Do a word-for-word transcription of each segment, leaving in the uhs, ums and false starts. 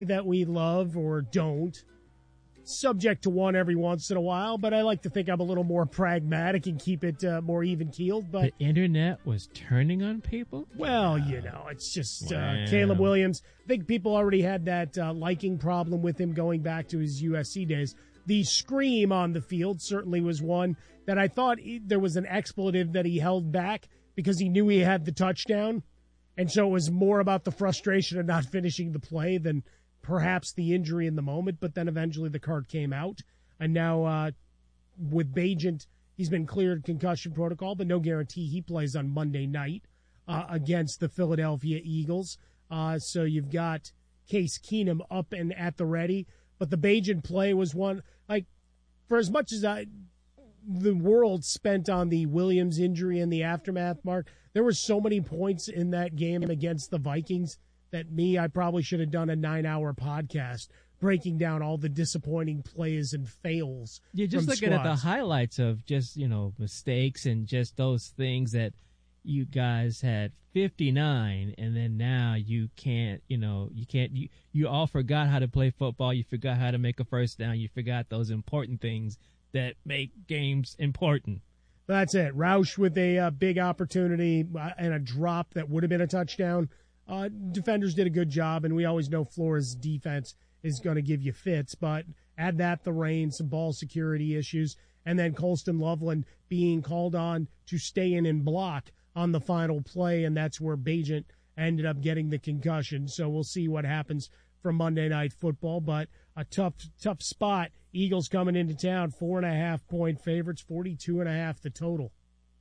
that we love or don't. Subject to one every once in a while, but I like to think I'm a little more pragmatic and keep it uh, more even-keeled. But the internet was turning on people? Well, you know, it's just wow. uh, Caleb Williams. I think people already had that uh, liking problem with him going back to his U S C days. The scream on the field certainly was one that I thought he, there was an expletive that he held back because he knew he had the touchdown, and so it was more about the frustration of not finishing the play than perhaps the injury in the moment, but then eventually the card came out. And now uh, with Bagent, he's been cleared concussion protocol, but no guarantee he plays on Monday night uh, against the Philadelphia Eagles. Uh, so you've got Case Keenum up and at the ready. But the Bagent play was one, like, for as much as I, the world spent on the Williams injury and the aftermath, Mark, there were so many points in that game against the Vikings that me, I probably should have done a nine-hour podcast breaking down all the disappointing plays and fails. You're just looking squads. at the highlights of just, you know, mistakes and just those things that you guys had fifty-nine, and then now you can't, you know, you can't, you, you all forgot how to play football. You forgot how to make a first down. You forgot those important things that make games important. That's it. Roush with a uh, big opportunity uh, and a drop that would have been a touchdown. Uh, defenders did a good job, and we always know Flores' defense is going to give you fits, but add that the rain, some ball security issues, and then Colston Loveland being called on to stay in and block on the final play, and that's where Bagent ended up getting the concussion. So we'll see what happens for Monday Night Football, but a tough, tough spot. Eagles coming into town, four and a half point favorites, forty-two and a half the total.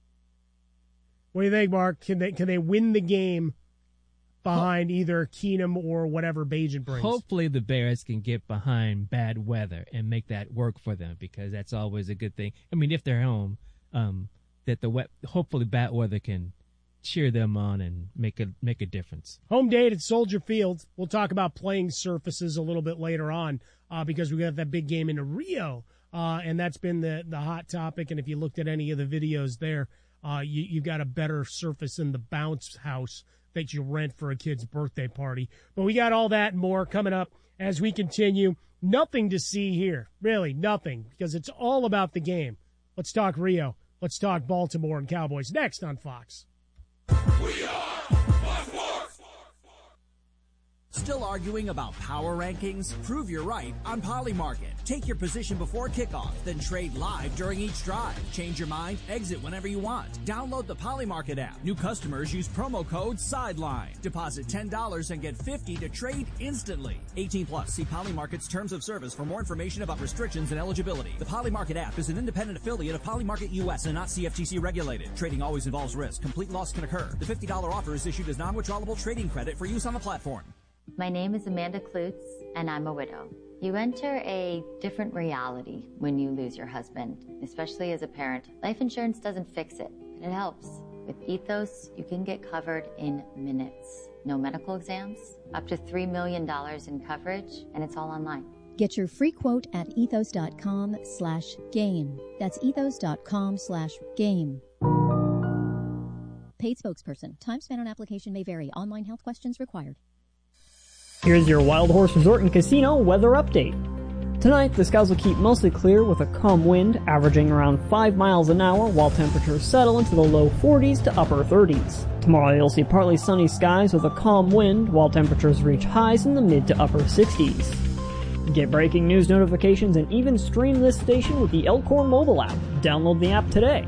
What do you think, Mark? Can they can they win the game behind either Keenum or whatever Bagent brings? Hopefully the Bears can get behind bad weather and make that work for them, because that's always a good thing. I mean, if they're home, um, that the wet, hopefully bad weather can cheer them on and make a make a difference. Home date at Soldier Field. We'll talk about playing surfaces a little bit later on uh, because we got that big game in Rio, uh, and that's been the, the hot topic. And if you looked at any of the videos there, uh, you, you've got a better surface in the bounce house that you rent for a kid's birthday party. But we got all that and more coming up as we continue. Nothing to see here, really nothing, because it's all about the game. Let's talk Rio. Let's talk Baltimore and Cowboys next on Fox. We are Fox Sports. Still arguing about power rankings? Prove you're right on Polymarket. Take your position before kickoff, then trade live during each drive. Change your mind, exit whenever you want. Download the Polymarket app. New customers use promo code SIDELINE. Deposit ten dollars and get fifty dollars to trade instantly. eighteen plus. See Polymarket's terms of service for more information about restrictions and eligibility. The Polymarket app is an independent affiliate of Polymarket U S and not C F T C regulated. Trading always involves risk. Complete loss can occur. The fifty dollars offer is issued as non-withdrawable trading credit for use on the platform. My name is Amanda Klutz, and I'm a widow. You enter a different reality when you lose your husband, especially as a parent. Life insurance doesn't fix it, but it helps. With Ethos, you can get covered in minutes. No medical exams, up to three million dollars in coverage, and it's all online. Get your free quote at ethos.com slash game. That's ethos.com slash game. Paid spokesperson. Time spent on application may vary. Online health questions required. Here's your Wild Horse Resort and Casino weather update. Tonight, the skies will keep mostly clear with a calm wind, averaging around five miles an hour, while temperatures settle into the low forties to upper thirties. Tomorrow, you'll see partly sunny skies with a calm wind, while temperatures reach highs in the mid to upper sixties. Get breaking news notifications and even stream this station with the Elkhorn mobile app. Download the app today.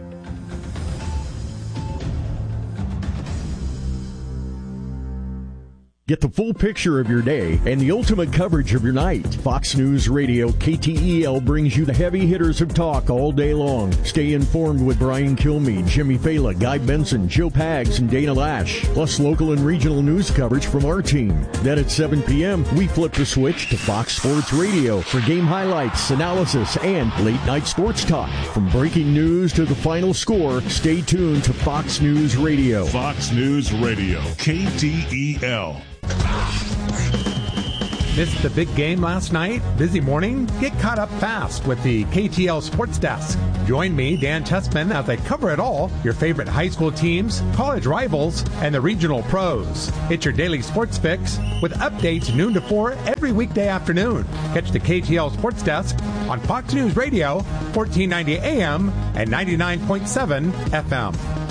Get the full picture of your day and the ultimate coverage of your night. Fox News Radio K T E L brings you the heavy hitters of talk all day long. Stay informed with Brian Kilmeade, Jimmy Fela, Guy Benson, Joe Pags, and Dana Lash. Plus local and regional news coverage from our team. Then at seven p.m., we flip the switch to Fox Sports Radio for game highlights, analysis, and late-night sports talk. From breaking news to the final score, stay tuned to Fox News Radio. Fox News Radio, K T E L. Missed the big game last night? Busy morning? Get caught up fast with the K T L Sports Desk. Join me, Dan Tessman, as I cover it all, your favorite high school teams, college rivals, and the regional pros. It's your daily sports fix with updates noon to four every weekday afternoon. Catch the K T L Sports Desk on Fox News Radio, fourteen ninety A M and ninety-nine point seven F M.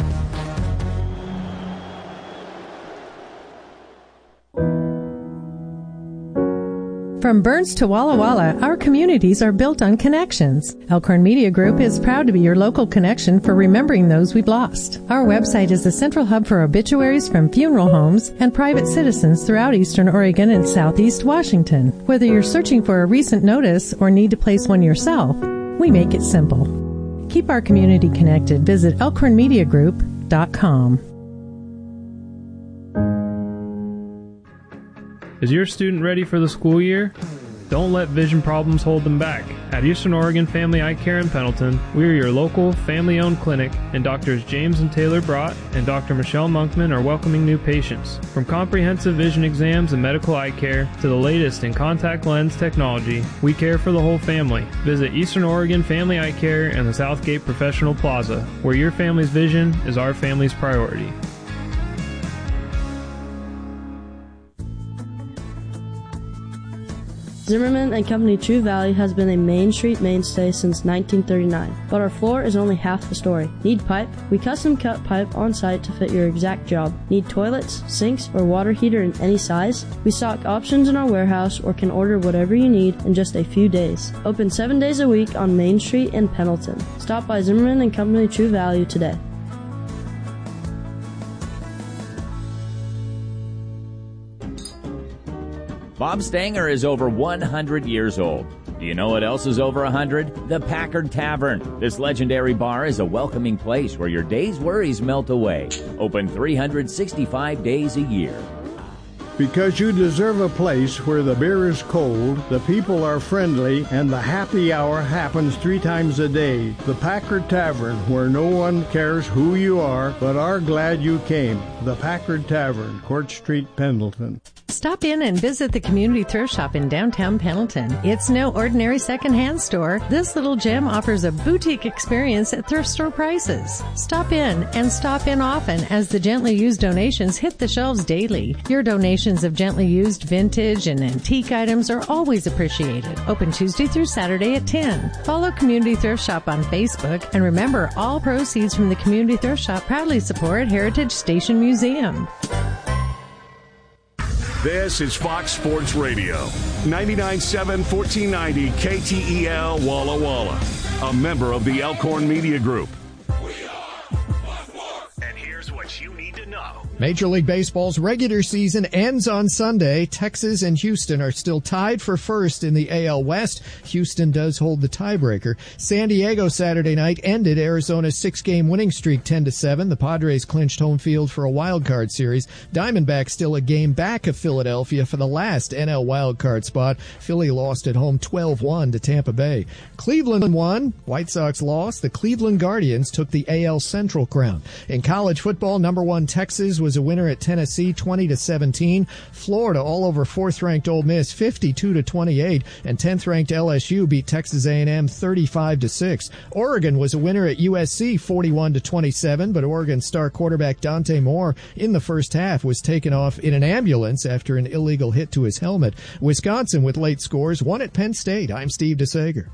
From Burns to Walla Walla, our communities are built on connections. Elkhorn Media Group is proud to be your local connection for remembering those we've lost. Our website is the central hub for obituaries from funeral homes and private citizens throughout Eastern Oregon and Southeast Washington. Whether you're searching for a recent notice or need to place one yourself, we make it simple. Keep our community connected. Visit elkhorn media group dot com. Is your student ready for the school year? Don't let vision problems hold them back. At Eastern Oregon Family Eye Care in Pendleton, we are your local family-owned clinic, and Doctors James and Taylor Brott and Doctor Michelle Monkman are welcoming new patients. From comprehensive vision exams and medical eye care to the latest in contact lens technology, we care for the whole family. Visit Eastern Oregon Family Eye Care in the Southgate Professional Plaza, where your family's vision is our family's priority. Zimmerman and Company True Value has been a Main Street mainstay since nineteen thirty-nine, but our floor is only half the story. Need pipe? We custom cut pipe on site to fit your exact job. Need toilets, sinks, or water heater in any size? We stock options in our warehouse or can order whatever you need in just a few days. Open seven days a week on Main Street in Pendleton. Stop by Zimmerman and Company True Value today. Bob Stanger is over one hundred years old. Do you know what else is over one hundred? The Packard Tavern. This legendary bar is a welcoming place where your day's worries melt away. Open three hundred sixty-five days a year. Because you deserve a place where the beer is cold, the people are friendly, and the happy hour happens three times a day. The Packard Tavern, where no one cares who you are, but are glad you came. The Packard Tavern, Court Street, Pendleton. Stop in and visit the Community Thrift Shop in downtown Pendleton. It's no ordinary secondhand store. This little gem offers a boutique experience at thrift store prices. Stop in and stop in often as the gently used donations hit the shelves daily. Your donations of gently used vintage and antique items are always appreciated. Open Tuesday through Saturday at ten. Follow Community Thrift Shop on Facebook, and remember, all proceeds from the Community Thrift Shop proudly support Heritage Station Museum. This is Fox Sports Radio, ninety-nine point seven, fourteen ninety K T E L Walla Walla, a member of the Elkhorn Media Group. And here's what you need to know. Major League Baseball's regular season ends on Sunday. Texas and Houston are still tied for first in the A L West. Houston does hold the tiebreaker. San Diego Saturday night ended Arizona's six-game winning streak ten to seven. The Padres clinched home field for a wild card series. Diamondbacks still a game back of Philadelphia for the last N L wild card spot. Philly lost at home twelve one to Tampa Bay. Cleveland won. White Sox lost. The Cleveland Guardians took the A L Central crown. In college football, number one Texas was a winner at Tennessee twenty to seventeen. Florida all over fourth-ranked Ole Miss fifty-two to twenty-eight, and tenth-ranked L S U beat Texas A and M thirty-five to six. Oregon was a winner at U S C forty-one to twenty-seven, but Oregon star quarterback Dante Moore in the first half was taken off in an ambulance after an illegal hit to his helmet. Wisconsin with late scores won at Penn State. I'm Steve DeSager.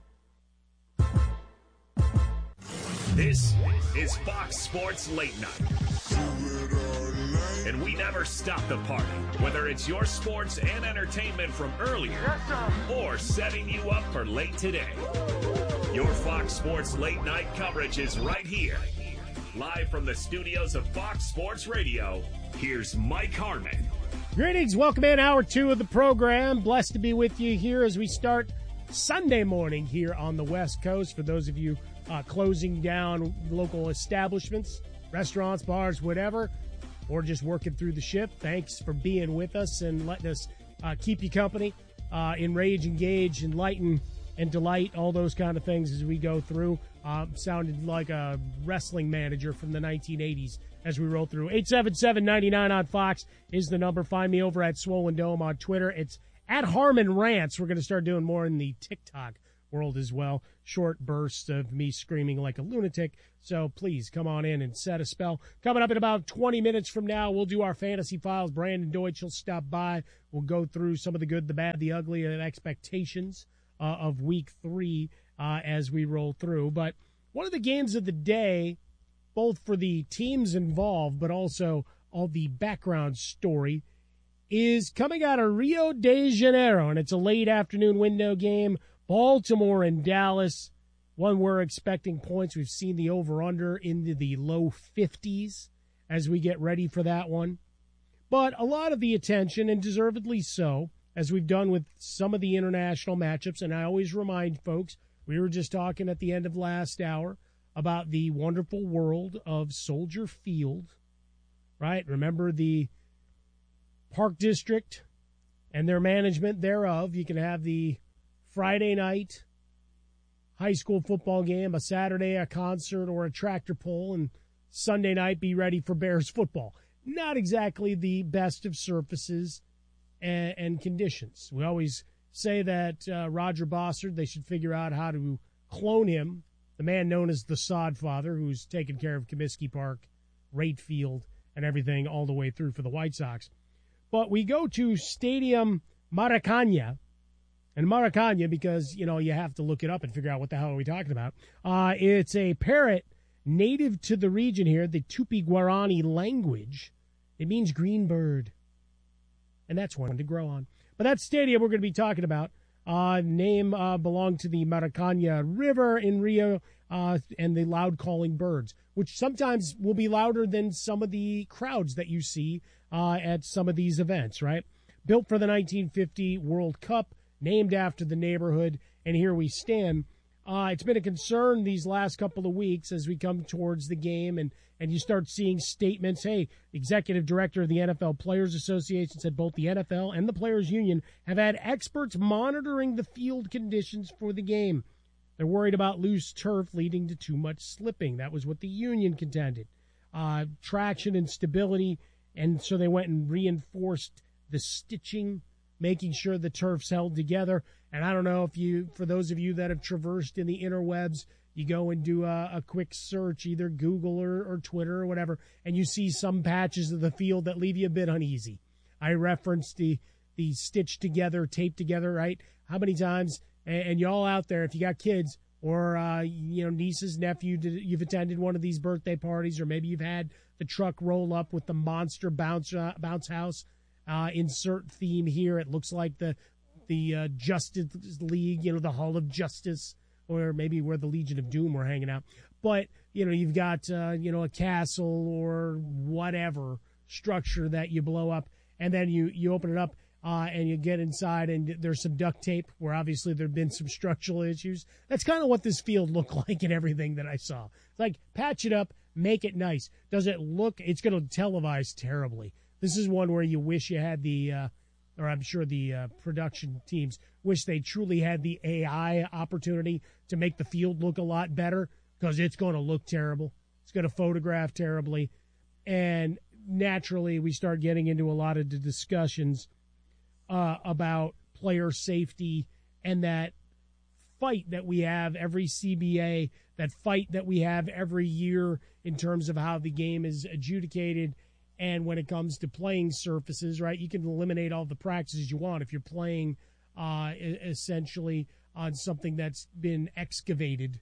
This is Fox Sports Late Night. And we never stop the party, whether it's your sports and entertainment from earlier or setting you up for late today. Your Fox Sports Late Night coverage is right here. Live from the studios of Fox Sports Radio, here's Mike Harmon. Greetings. Welcome in hour two of the program. Blessed to be with you here as we start Sunday morning here on the West Coast. For those of you uh, closing down local establishments, restaurants, bars, whatever, or just working through the shift, thanks for being with us and letting us uh, keep you company, uh, enrage, engage, enlighten, and delight, all those kind of things as we go through. Uh, sounded like a wrestling manager from the nineteen eighties as we roll through. eight seven seven, nine nine on Fox is the number. Find me over at Swollen Dome on Twitter. It's At Harmon Rants, we're going to start doing more in the TikTok world as well. Short bursts of me screaming like a lunatic. So please come on in and set a spell. Coming up in about twenty minutes from now, we'll do our Fantasy Files. Brandon Deutsch will stop by. We'll go through some of the good, the bad, the ugly, and expectations uh, of week three uh, as we roll through. But one of the games of the day, both for the teams involved, but also all the background story, is coming out of Rio de Janeiro, and it's a late afternoon window game. Baltimore and Dallas, one we're expecting points. We've seen the over-under into the low fifties as we get ready for that one. But a lot of the attention, and deservedly so, as we've done with some of the international matchups, and I always remind folks, we were just talking at the end of last hour about the wonderful world of Soldier Field, right? Remember the Park District and their management thereof. You can have the Friday night high school football game, a Saturday a concert or a tractor pull, and Sunday night be ready for Bears football. Not exactly the best of surfaces and, and conditions. We always say that uh, Roger Bossard, they should figure out how to clone him, the man known as the Sod Father, who's taken care of Comiskey Park, Rate Field, and everything all the way through for the White Sox. But we go to Stadium Maracana, and Maracana, because, you know, you have to look it up and figure out what the hell are we talking about. Uh, it's a parrot native to the region here, the Tupi-Guarani language. It means green bird. And that's one to grow on. But that stadium we're going to be talking about, uh, name uh, belonged to the Maracana River in Rio, uh, and the loud calling birds, which sometimes will be louder than some of the crowds that you see uh, at some of these events, right? Built for the nineteen fifty World Cup, named after the neighborhood, and here we stand. Uh, it's been a concern these last couple of weeks as we come towards the game, and, and you start seeing statements. Hey, executive director of the N F L Players Association said both the N F L and the Players Union have had experts monitoring the field conditions for the game. They're worried about loose turf leading to too much slipping. That was what the union contended. Uh, traction and stability, and so they went and reinforced the stitching, making sure the turf's held together. And I don't know if you, for those of you that have traversed in the interwebs, you go and do a, a quick search, either Google or, or Twitter or whatever, and you see some patches of the field that leave you a bit uneasy. I referenced the the stitched together, taped together, right? How many times, and, and y'all out there, if you got kids or, uh, you know, nieces, nephew, you've attended one of these birthday parties, or maybe you've had the truck roll up with the monster bounce, uh, bounce house. Uh, insert theme here. It looks like the the uh, Justice League, you know, the Hall of Justice, or maybe where the Legion of Doom were hanging out. But, you know, you've got, uh, you know, a castle or whatever structure that you blow up, and then you, you open it up uh, and you get inside, and there's some duct tape where obviously there have been some structural issues. That's kind of what this field looked like in everything that I saw. It's like, patch it up, make it nice. Does it look, it's going to televise terribly. This is one where you wish you had the, uh, or I'm sure the uh, production teams wish they truly had the A I opportunity to make the field look a lot better, because it's going to look terrible. It's going to photograph terribly. And naturally, we start getting into a lot of the discussions uh, about player safety and that fight that we have every C B A, that fight that we have every year in terms of how the game is adjudicated. And when it comes to playing surfaces, right, you can eliminate all the practices you want if you're playing uh, essentially on something that's been excavated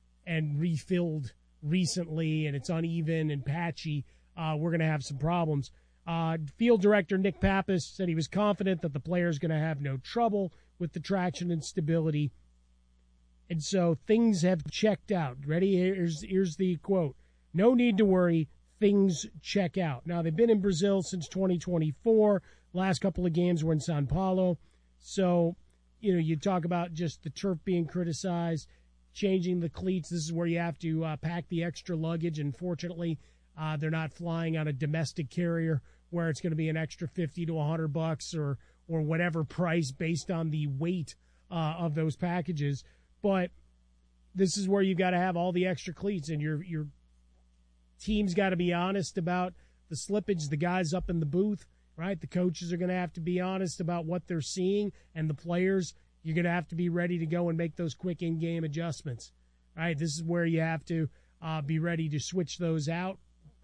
and refilled recently and it's uneven and patchy. Uh, we're going to have some problems. Uh, field director Nick Pappas said he was confident that the player's going to have no trouble with the traction and stability. And so things have checked out. Ready? Here's, here's the quote. No need to worry. Things check out. Now, they've been in Brazil since twenty twenty-four. Last couple of games were in Sao Paulo. So, you know, you talk about just the turf being criticized, changing the cleats. This is where you have to uh, pack the extra luggage. And fortunately, uh, they're not flying on a domestic carrier where it's going to be an extra fifty to a hundred bucks or, or whatever price based on the weight uh, of those packages. But this is where you've got to have all the extra cleats, and you're, you're, team's got to be honest about the slippage. The guys up in the booth right? The coaches are going to have to be honest about what they're seeing, and the players, you're going to have to be ready to go and make those quick in-game adjustments, right? This is where you have to uh, be ready to switch those out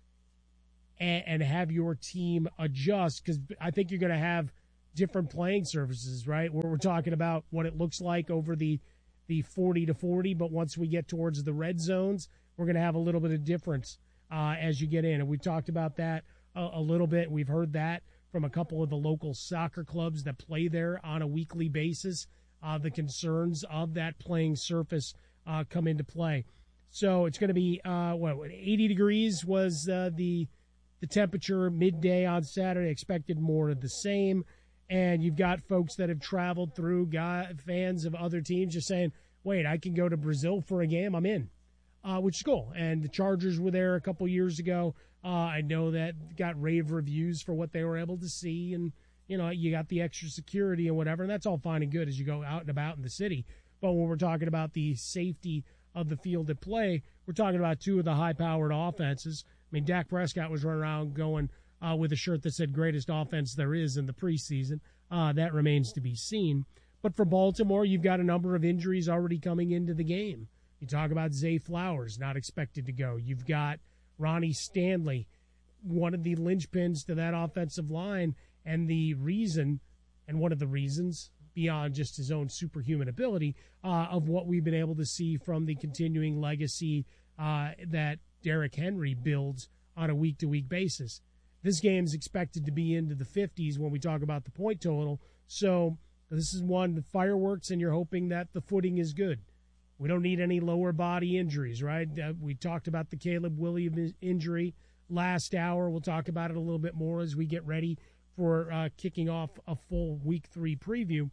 and, and have your team adjust, because I think you're going to have different playing surfaces, right? Where we're talking about what it looks like over the the forty to forty, but once we get towards the red zones, we're going to have a little bit of difference uh, as you get in. And we've talked about that a, a little bit. We've heard that from a couple of the local soccer clubs that play there on a weekly basis. Uh, the concerns of that playing surface uh, come into play. So it's going to be, uh, what, eighty degrees was uh, the the temperature midday on Saturday. Expected more of the same. And you've got folks that have traveled through, guy, fans of other teams just saying, wait, I can go to Brazil for a game, I'm in, uh, which is cool. And the Chargers were there a couple years ago. Uh, I know that got rave reviews for what they were able to see. And, you know, you got the extra security and whatever, and that's all fine and good as you go out and about in the city. But when we're talking about the safety of the field at play, we're talking about two of the high-powered offenses. I mean, Dak Prescott was running around going – Uh, with a shirt that said greatest offense there is in the preseason. Uh, that remains to be seen. But for Baltimore, you've got a number of injuries already coming into the game. You talk about Zay Flowers, not expected to go. You've got Ronnie Stanley, one of the linchpins to that offensive line, and the reason, and one of the reasons, beyond just his own superhuman ability, uh, of what we've been able to see from the continuing legacy uh, that Derrick Henry builds on a week-to-week basis. This game is expected to be into the fifties when we talk about the point total. So this is one, the fireworks, and you're hoping that the footing is good. We don't need any lower body injuries, right? Uh, we talked about the Caleb Williams injury last hour. We'll talk about it a little bit more as we get ready for uh, kicking off a full week three preview.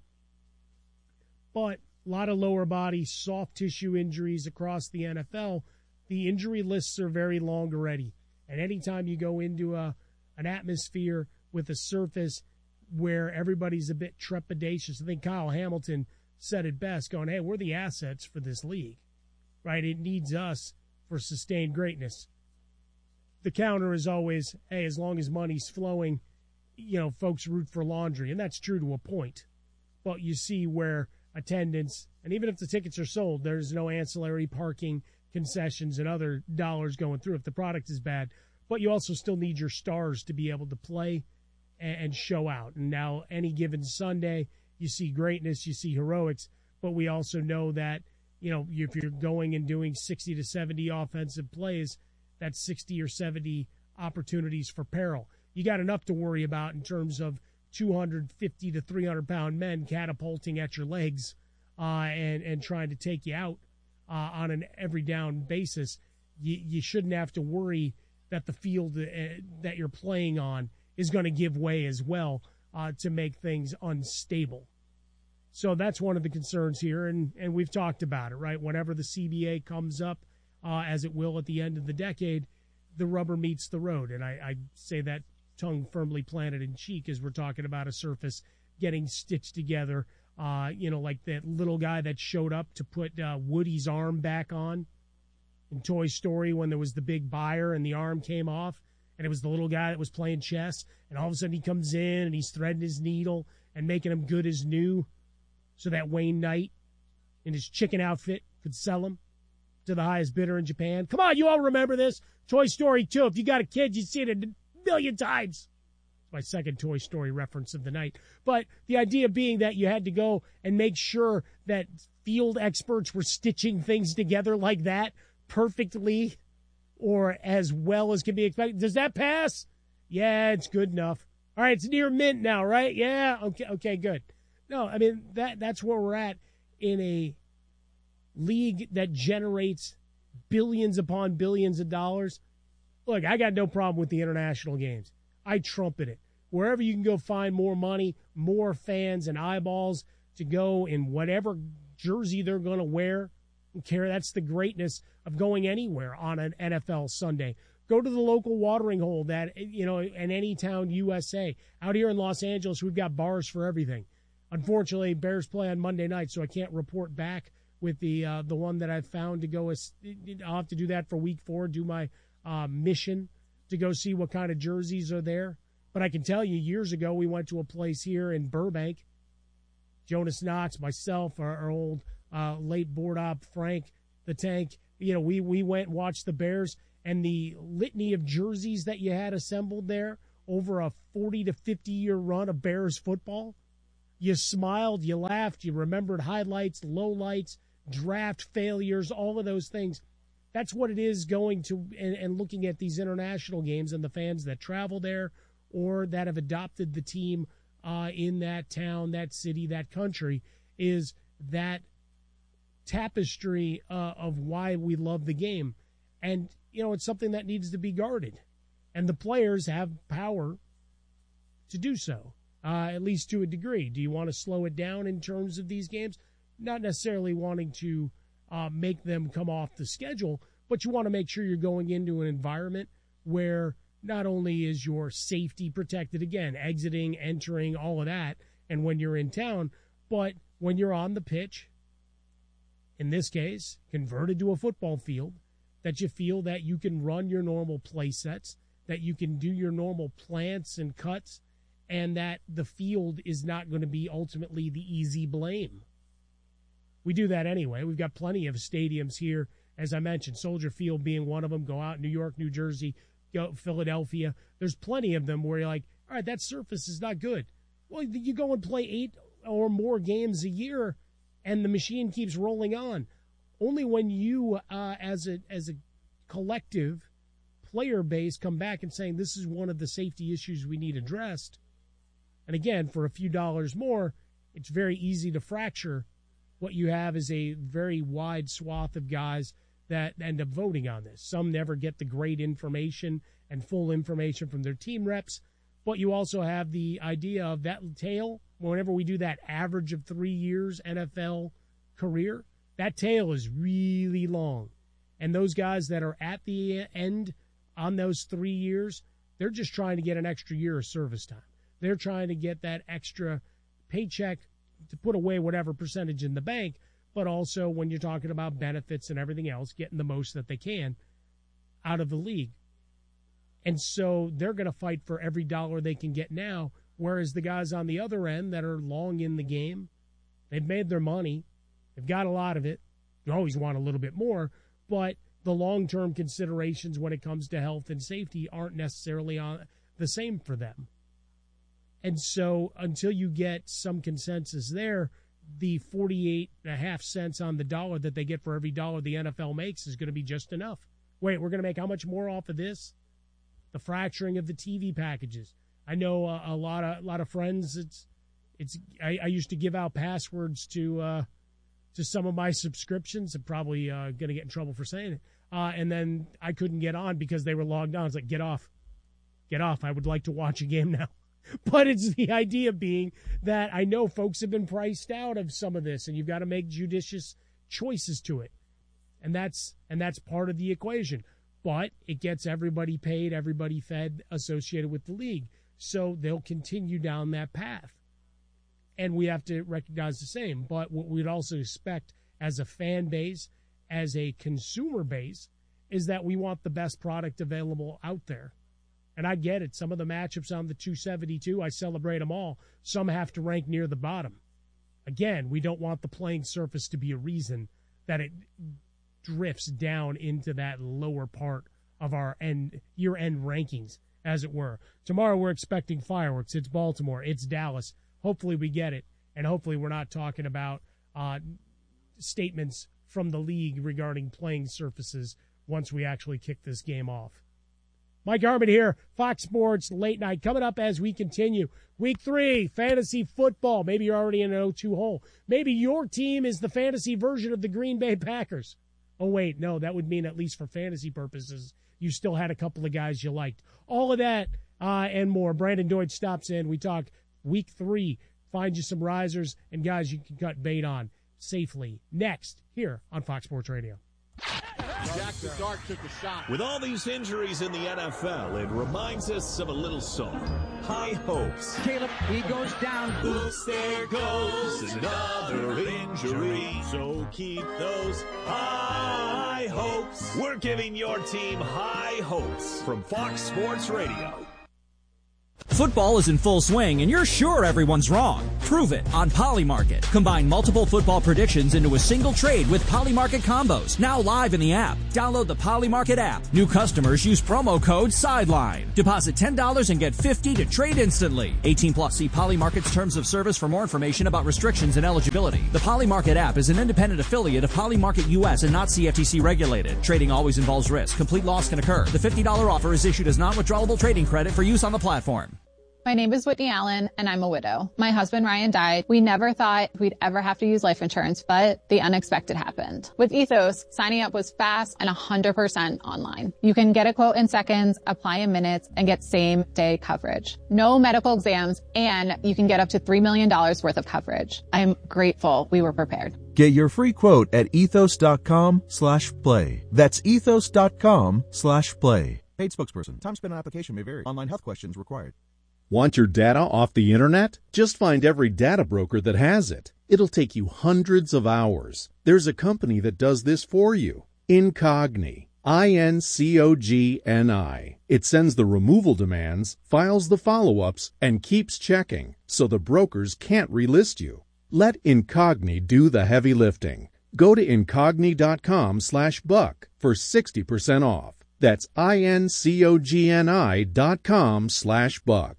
But a lot of lower body, soft tissue injuries across the N F L. The injury lists are very long already. And anytime you go into a an atmosphere with a surface where everybody's a bit trepidatious. I think Kyle Hamilton said it best, going, hey, we're the assets for this league, right? It needs us for sustained greatness. The counter is always, hey, as long as money's flowing, you know, folks root for laundry, and that's true to a point. But you see where attendance, and even if the tickets are sold, there's no ancillary parking, concessions, and other dollars going through if the product is bad. But you also still need your stars to be able to play and show out. And now any given Sunday, you see greatness, you see heroics, but we also know that, you know, if you're going and doing sixty to seventy offensive plays, that's sixty or seventy opportunities for peril. You got enough to worry about in terms of two hundred fifty to three hundred pound men catapulting at your legs uh, and, and trying to take you out uh, on an every down basis. You, you shouldn't have to worry that the field uh, that you're playing on is going to give way as well uh, to make things unstable. So that's one of the concerns here, and, and we've talked about it, right? Whenever the C B A comes up, uh, as it will at the end of the decade, the rubber meets the road. And I, I say that tongue firmly planted in cheek as we're talking about a surface getting stitched together, uh, you know, like that little guy that showed up to put uh, Woody's arm back on in Toy Story when there was the big buyer and the arm came off, and it was the little guy that was playing chess, and all of a sudden he comes in and he's threading his needle and making him good as new so that Wayne Knight in his chicken outfit could sell him to the highest bidder in Japan. Come on, you all remember this. Toy Story two. If you got a kid, you'd see it a million times. It's my second Toy Story reference of the night. But the idea being that you had to go and make sure that field experts were stitching things together like that perfectly or as well as can be expected. Does that pass? Yeah, it's good enough. All right, it's near mint now, right? Yeah, okay, okay, good. No, I mean, that that's where we're at in a league that generates billions upon billions of dollars. Look, I got no problem with the international games. I trumpet it. Wherever you can go find more money, more fans and eyeballs to go in whatever jersey they're going to wear, and care. That's the greatness of going anywhere on an N F L Sunday. Go to the local watering hole that, you know, in any town, U S A. Out here in Los Angeles, we've got bars for everything. Unfortunately, Bears play on Monday night, so I can't report back with the uh, the one that I've found to go. I'll have to do that for week four, do my uh, mission to go see what kind of jerseys are there. But I can tell you, years ago, we went to a place here in Burbank. Jonas Knox, myself, our, our old uh, late board op, Frank the Tank. You know, we, we went and watched the Bears, and the litany of jerseys that you had assembled there over a forty to fifty year run of Bears football. You smiled, you laughed, you remembered highlights, lowlights, draft failures, all of those things. That's what it is going to and, and looking at these international games and the fans that travel there or that have adopted the team uh, in that town, that city, that country, is that tapestry uh, of why we love the game. And, you know, it's something that needs to be guarded. And the players have power to do so, uh, at least to a degree. Do you want to slow it down in terms of these games? Not necessarily wanting to uh, make them come off the schedule, but you want to make sure you're going into an environment where not only is your safety protected, again, exiting, entering, all of that, and when you're in town, but when you're on the pitch, in this case, converted to a football field, that you feel that you can run your normal play sets, that you can do your normal plants and cuts, and that the field is not going to be ultimately the easy blame. We do that anyway. We've got plenty of stadiums here, as I mentioned, Soldier Field being one of them. Go out New York, New Jersey, go Philadelphia. There's plenty of them where you're like, all right, that surface is not good. Well, you go and play eight or more games a year, and the machine keeps rolling on. Only when you, uh, as a as a collective player base, come back and saying this is one of the safety issues we need addressed. And again, for a few dollars more, it's very easy to fracture. What you have is a very wide swath of guys that end up voting on this. Some never get the great information and full information from their team reps, but you also have the idea of that tail. Whenever we do that average of three years N F L career, that tail is really long. And those guys that are at the end on those three years, they're just trying to get an extra year of service time. They're trying to get that extra paycheck to put away whatever percentage in the bank, but also when you're talking about benefits and everything else, getting the most that they can out of the league. And so they're going to fight for every dollar they can get now, whereas the guys on the other end that are long in the game, they've made their money. They've got a lot of it. You always want a little bit more, but the long-term considerations when it comes to health and safety aren't necessarily on the same for them. And so until you get some consensus there, the forty-eight and a half cents on the dollar that they get for every dollar the N F L makes is going to be just enough. Wait, we're going to make how much more off of this? The fracturing of the T V packages. I know a, a lot of a lot of friends. It's it's. I, I used to give out passwords to uh, to some of my subscriptions. I'm probably uh, going to get in trouble for saying it. Uh, and then I couldn't get on because they were logged on. It's like, get off, get off. I would like to watch a game now. But it's the idea being that I know folks have been priced out of some of this, and you've got to make judicious choices to it, and that's and that's part of the equation. But it gets everybody paid, everybody fed, associated with the league. So they'll continue down that path. And we have to recognize the same. But what we'd also expect as a fan base, as a consumer base, is that we want the best product available out there. And I get it. Some of the matchups on the two seventy-two, I celebrate them all. Some have to rank near the bottom. Again, we don't want the playing surface to be a reason that it drifts down into that lower part of our end year-end rankings, as it were. Tomorrow we're expecting fireworks. It's Baltimore. It's Dallas. Hopefully we get it, and hopefully we're not talking about uh, statements from the league regarding playing surfaces once we actually kick this game off. Mike Harmon here, Fox Sports Late Night. Coming up as we continue. Week three, fantasy football. Maybe you're already in an oh two hole. Maybe your team is the fantasy version of the Green Bay Packers. Oh, wait, no, that would mean at least for fantasy purposes, you still had a couple of guys you liked. All of that uh, and more. Brandon Deutsch stops in. We talk week three. Find you some risers and guys you can cut bait on safely. Next, here on Fox Sports Radio. Jack the Dart took a shot. With all these injuries in the N F L, it reminds us of a little song. High hopes. Caleb, he goes down. Oops, there goes another injury. So keep those high hopes. We're giving your team high hopes from Fox Sports Radio. Football is in full swing, and you're sure everyone's wrong. Prove it on Polymarket. Combine multiple football predictions into a single trade with Polymarket combos. Now live in the app. Download the Polymarket app. New customers use promo code SIDELINE. Deposit ten dollars and get fifty dollars to trade instantly. eighteen plus. See Polymarket's terms of service for more information about restrictions and eligibility. The Polymarket app is an independent affiliate of Polymarket U S and not C F T C regulated. Trading always involves risk. Complete loss can occur. The fifty dollars offer is issued as non-withdrawable trading credit for use on the platform. My name is Whitney Allen, and I'm a widow. My husband, Ryan, died. We never thought we'd ever have to use life insurance, but the unexpected happened. With Ethos, signing up was fast and one hundred percent online. You can get a quote in seconds, apply in minutes, and get same-day coverage. No medical exams, and you can get up to three million dollars worth of coverage. I'm grateful we were prepared. Get your free quote at ethos.com slash play. That's ethos.com slash play. Paid spokesperson. Time spent on application may vary. Online health questions required. Want your data off the internet? Just find every data broker that has it. It'll take you hundreds of hours. There's a company that does this for you. Incogni. I N C O G N I. It sends the removal demands, files the follow-ups, and keeps checking, so the brokers can't relist you. Let Incogni do the heavy lifting. Go to incogni.com slash buck for sixty percent off. That's I-N-C-O-G-N-I dot com slash buck.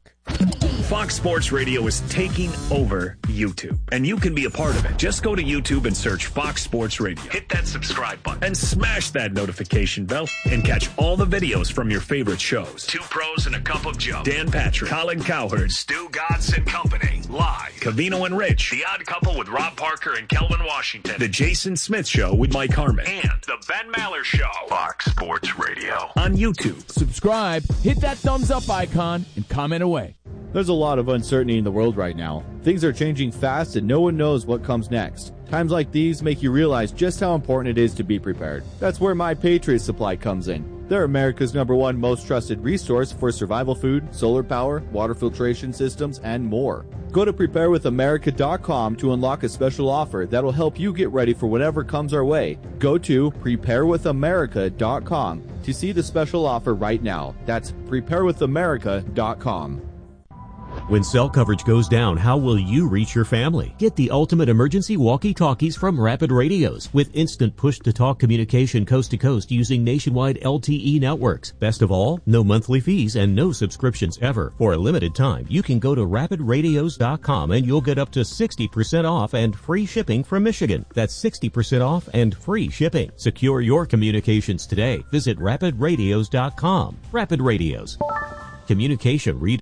Fox Sports Radio is taking over YouTube, and you can be a part of it. Just go to YouTube and search Fox Sports Radio. Hit that subscribe button and smash that notification bell and catch all the videos from your favorite shows. Two Pros and a Cup of Joe. Dan Patrick, Colin Cowherd, Stu Godson Company, live. Cavino and Rich, The Odd Couple with Rob Parker and Kelvin Washington. The Jason Smith Show with Mike Harmon. And The Ben Maller Show. Fox Sports Radio on YouTube. Subscribe, hit that thumbs up icon, and comment away. There's a lot of uncertainty in the world right now. Things are changing fast and no one knows what comes next. Times like these make you realize just how important it is to be prepared. That's where My Patriot Supply comes in. They're America's number one most trusted resource for survival food, solar power, water filtration systems, and more. Go to prepare with america dot com to unlock a special offer that'll help you get ready for whatever comes our way. Go to prepare with america dot com to see the special offer right now. That's prepare with america dot com. When cell coverage goes down, how will you reach your family? Get the ultimate emergency walkie-talkies from Rapid Radios with instant push-to-talk communication coast to coast using nationwide L T E networks. Best of all, no monthly fees and no subscriptions ever. For a limited time, you can go to rapid radios dot com and you'll get up to sixty percent off and free shipping from Michigan. That's sixty percent off and free shipping. Secure your communications today. Visit rapid radios dot com. Rapid Radios. Communication read.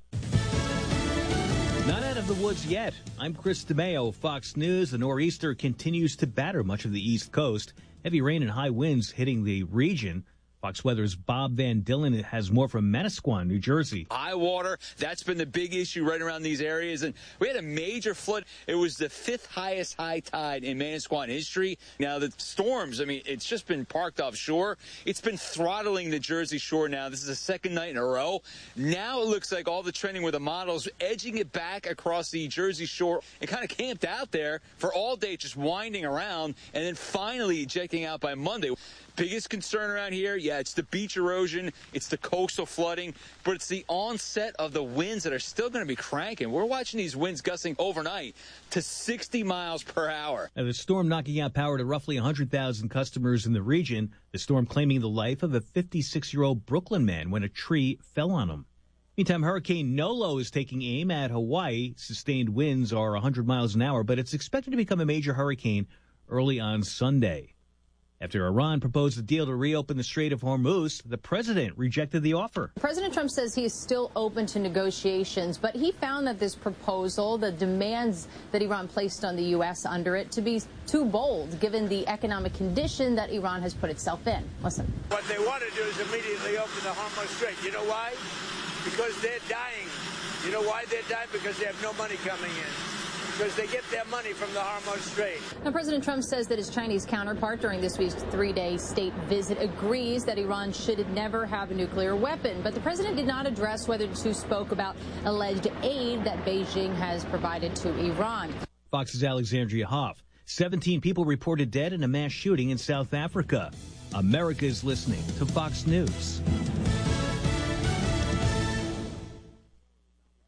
Not out of the woods yet. I'm Chris DeMeo, Fox News. The nor'easter continues to batter much of the East Coast. Heavy rain and high winds hitting the region. Fox Weather's Bob Van Dillen has more from Manasquan, New Jersey. High water, that's been the big issue right around these areas. And we had a major flood. It was the fifth highest high tide in Manasquan history. Now, the storms, I mean, it's just been parked offshore. It's been throttling the Jersey Shore now. This is the second night in a row. Now it looks like all the trending with the models edging it back across the Jersey Shore and kind of camped out there for all day, just winding around and then finally ejecting out by Monday. Biggest concern around here, yeah, it's the beach erosion, it's the coastal flooding, but it's the onset of the winds that are still going to be cranking. We're watching these winds gusting overnight to sixty miles per hour. Now, the storm knocking out power to roughly one hundred thousand customers in the region. The storm claiming the life of a fifty-six-year-old Brooklyn man when a tree fell on him. Meantime, Hurricane Nolo is taking aim at Hawaii. Sustained winds are one hundred miles an hour, but it's expected to become a major hurricane early on Sunday. After Iran proposed a deal to reopen the Strait of Hormuz, the president rejected the offer. President Trump says he is still open to negotiations, but he found that this proposal, the demands that Iran placed on the U S under it, to be too bold, given the economic condition that Iran has put itself in. Listen. What they want to do is immediately open the Hormuz Strait. You know why? Because they're dying. You know why they're dying? Because they have no money coming in. Because they get their money from the Hormuz Strait. Now, President Trump says that his Chinese counterpart during this week's three-day state visit agrees that Iran should never have a nuclear weapon. But the president did not address whether the two spoke about alleged aid that Beijing has provided to Iran. Fox's Alexandria Hoff. seventeen people reported dead in a mass shooting in South Africa. America is listening to Fox News.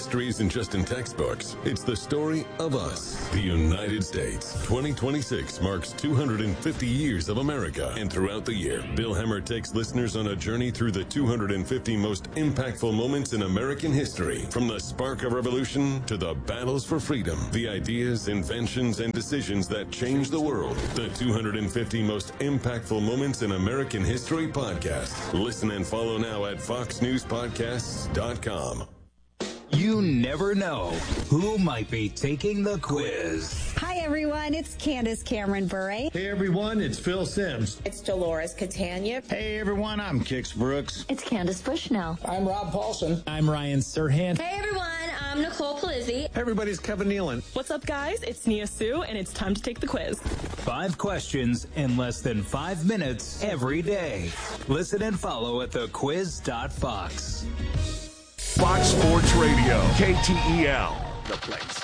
history isn't just in textbooks. It's the story of us, the United States. twenty twenty-six marks two hundred fifty years of America. And throughout the year, Bill Hemmer takes listeners on a journey through the two hundred fifty most impactful moments in American history. From the spark of revolution to the battles for freedom, the ideas, inventions, and decisions that changed the world. The two hundred fifty most impactful moments in American history podcast. Listen and follow now at fox news podcasts dot com. You never know who might be taking the quiz. Hi, everyone. It's Candace Cameron Bure. Hey, everyone. It's Phil Sims. It's Dolores Catania. Hey, everyone. I'm Kix Brooks. It's Candace Bushnell. I'm Rob Paulson. I'm Ryan Serhant. Hey, everyone. I'm Nicole Palizzi. Hey, everybody. It's Kevin Nealon. What's up, guys? It's Nia Sue, and it's time to take the quiz. Five questions in less than five minutes every day. Listen and follow at the quiz dot fox. Fox Sports Radio, K T E L, the place.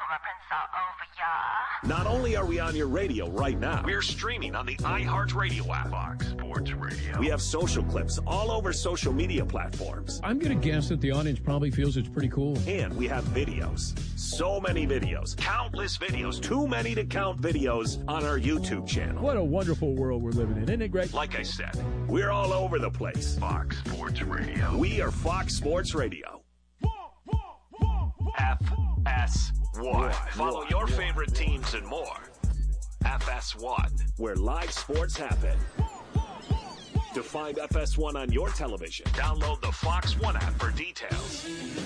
Not only are we on your radio right now, we're streaming on the iHeartRadio app. Fox Sports Radio. We have social clips all over social media platforms. I'm going to guess that the audience probably feels it's pretty cool. And we have videos. So many videos. Countless videos. Too many to count videos on our YouTube channel. What a wonderful world we're living in. Isn't it great? Like I said, we're all over the place. Fox Sports Radio. We are Fox Sports Radio. F S one. Follow your favorite teams and more. F S one, where live sports happen. To find F S one on your television, download the Fox One app for details.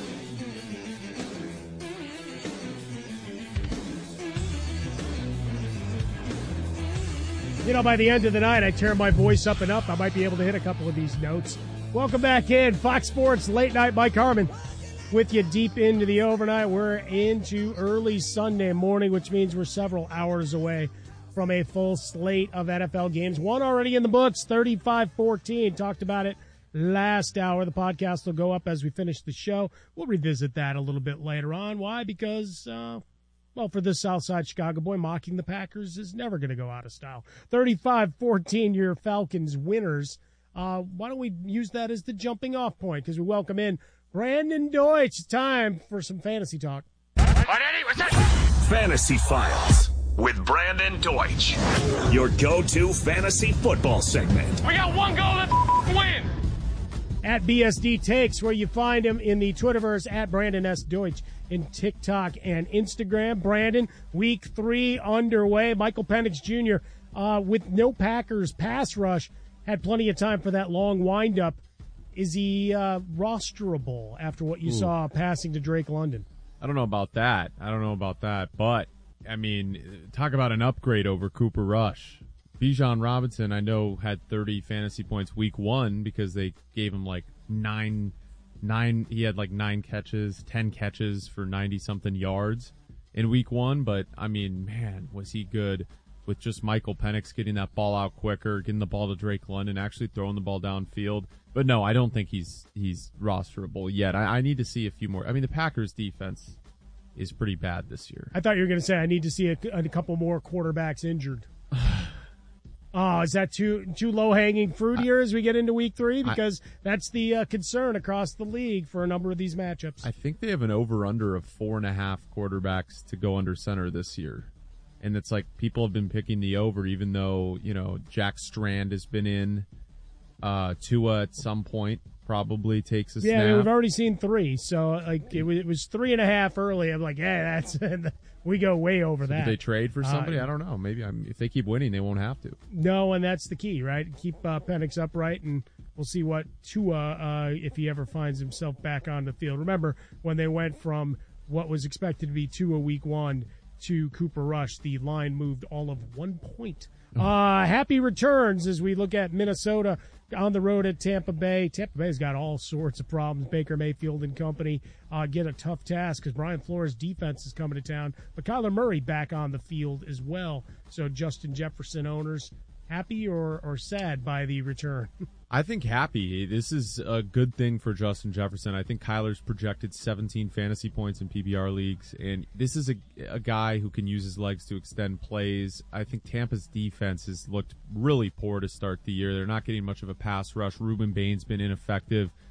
You know, by the end of the night, I turn my voice up and up. I might be able to hit a couple of these notes. Welcome back in. Fox Sports Late Night. Mike Harmon with you deep into the overnight. We're into early Sunday morning, which means we're several hours away from a full slate of N F L games. One already in the books, thirty-five fourteen. Talked about it last hour. The podcast will go up as we finish the show. We'll revisit that a little bit later on. Why? Because, uh, well, for this Southside Chicago boy, mocking the Packers is never going to go out of style. thirty-five fourteen, your Falcons winners. Uh, why don't we use that as the jumping off point? Because we welcome in Brandon Deutsch. It's time for some fantasy talk. Fantasy Files with Brandon Deutsch, your go-to fantasy football segment. We got one goal, let's win. At B S D Takes, where you find him in the Twitterverse, at Brandon S. Deutsch in TikTok and Instagram. Brandon, week three underway. Michael Penix Junior, uh, with no Packers pass rush, had plenty of time for that long windup. Is he uh, rosterable after what you Ooh. saw passing to Drake London? I don't know about that. I don't know about that. But, I mean, talk about an upgrade over Cooper Rush. Bijan Robinson, I know, had thirty fantasy points week one because they gave him like nine, nine. He had like nine catches, ten catches for ninety-something yards in week one. But, I mean, man, was he good with just Michael Penix getting that ball out quicker, getting the ball to Drake London, actually throwing the ball downfield. But no, I don't think he's he's rosterable yet. I, I need to see a few more. I mean, the Packers' defense is pretty bad this year. I thought you were going to say I need to see a, a couple more quarterbacks injured. Oh, is that too too low-hanging fruit here as we get into week three? Because I, that's the uh, concern across the league for a number of these matchups. I think they have an over-under of four and a half quarterbacks to go under center this year. And it's like people have been picking the over, even though, you know, Jack Strand has been in. Uh, Tua at some point probably takes a yeah, snap. Yeah, we've already seen three. So, like, it was, it was three and a half early. I'm like, yeah, that's we go way over so that. Did they trade for somebody? Uh, I don't know. Maybe I'm, if they keep winning, they won't have to. No, and that's the key, right? Keep uh, Penix upright, and we'll see what Tua, uh, if he ever finds himself back on the field. Remember, when they went from what was expected to be Tua week one to Cooper Rush, the line moved all of one point. Uh, happy returns as we look at Minnesota on the road at Tampa Bay. Tampa Bay's got all sorts of problems. Baker Mayfield and company uh, get a tough task because Brian Flores' defense is coming to town. But Kyler Murray back on the field as well. So Justin Jefferson owners, happy or, or sad by the return? I think happy. This is a good thing for Justin Jefferson. I think Kyler's projected seventeen fantasy points in P B R leagues, and this is a, a guy who can use his legs to extend plays. I think Tampa's defense has looked really poor to start the year. They're not getting much of a pass rush. Ruben Bain's been ineffective.